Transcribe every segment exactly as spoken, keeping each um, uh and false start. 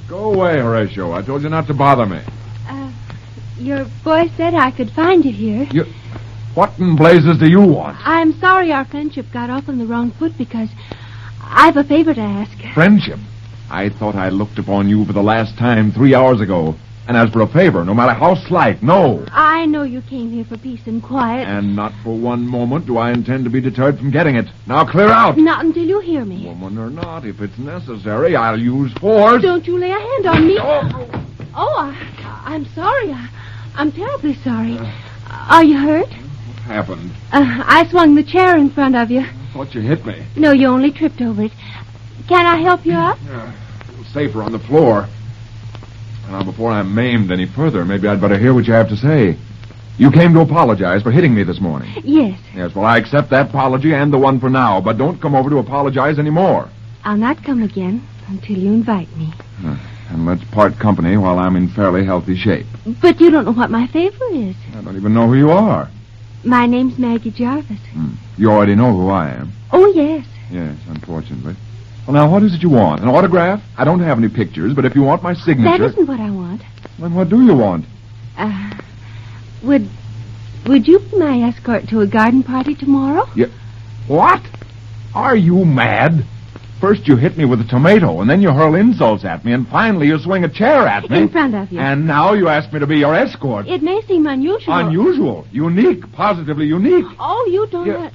Go away, Horatio. I told you not to bother me. Uh, your boy said I could find you here. You... What in blazes do you want? I'm sorry our friendship got off on the wrong foot because I've a favor to ask. Friendship? I thought I looked upon you for the last time three hours ago. And as for a favor, no matter how slight, no. I know you came here for peace and quiet. And not for one moment do I intend to be deterred from getting it. Now clear out. Not until you hear me. Woman or not, if it's necessary, I'll use force. Don't you lay a hand on me. Oh, oh I, I'm sorry. I, I'm terribly sorry. Uh, Are you hurt? What happened? Uh, I swung the chair in front of you. I thought you hit me. No, you only tripped over it. Can I help you up? Yeah, a little safer on the floor. Now, before I'm maimed any further, maybe I'd better hear what you have to say. You came to apologize for hitting me this morning. Yes. Yes, well, I accept that apology and the one for now, but don't come over to apologize anymore. I'll not come again until you invite me. Uh, and let's part company while I'm in fairly healthy shape. But you don't know what my favor is. I don't even know who you are. My name's Maggie Jarvis. Hmm. You already know who I am. Oh, yes. Yes, unfortunately. Well, now, what is it you want? An autograph? I don't have any pictures, but if you want my signature... That isn't what I want. Then what do you want? Uh, would... Would you be my escort to a garden party tomorrow? Yeah. What? Are you mad? First you hit me with a tomato, and then you hurl insults at me, and finally you swing a chair at me. In front of you. And now you ask me to be your escort. It may seem unusual. Unusual. Unique. Positively unique. Oh, you don't... Yeah.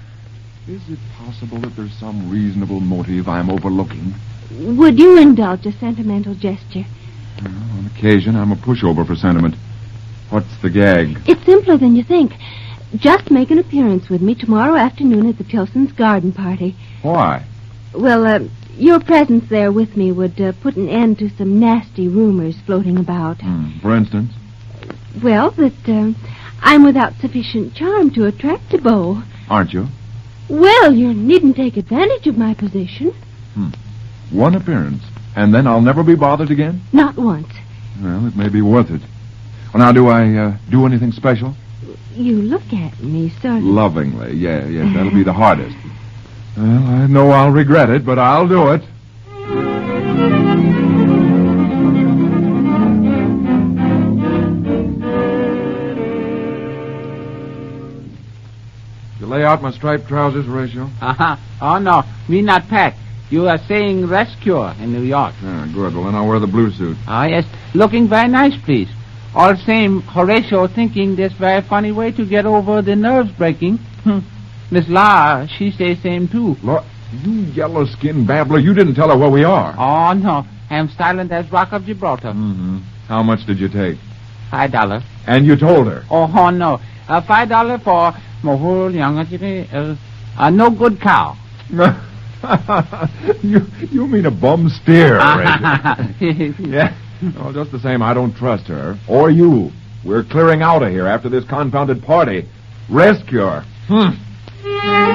Is it possible that there's some reasonable motive I'm overlooking? Would you indulge a sentimental gesture? Well, on occasion, I'm a pushover for sentiment. What's the gag? It's simpler than you think. Just make an appearance with me tomorrow afternoon at the Tilsons' garden party. Why? Well, uh, your presence there with me would uh, put an end to some nasty rumors floating about. Hmm. For instance? Well, that uh, I'm without sufficient charm to attract a beau. Aren't you? Well, you needn't take advantage of my position. Hmm. One appearance, and then I'll never be bothered again? Not once. Well, it may be worth it. Well, now, do I uh, do anything special? You look at me sort of... Lovingly, yeah, yeah, that'll be the hardest. Well, I know I'll regret it, but I'll do it. You lay out my striped trousers, Horatio? Uh-huh. Oh, no. Me not pack. You are saying rescue in New York. Ah, good. Well, then I'll wear the blue suit. Ah, yes. Looking very nice, please. All same, Horatio thinking this very funny way to get over the nerves breaking. Miss La, she say same too. Look, you yellow-skinned babbler, you didn't tell her where we are. Oh, no. I'm silent as Rock of Gibraltar. Mm-hmm. How much did you take? Five dollar. And you told her? Oh, oh no. Uh, five dollar for mohul yang uh, uh, no good cow. you you mean a bum steer, Horatio? Yeah. Oh, just the same, I don't trust her. Or you. We're clearing out of here after this confounded party. Rescue her. Hmm.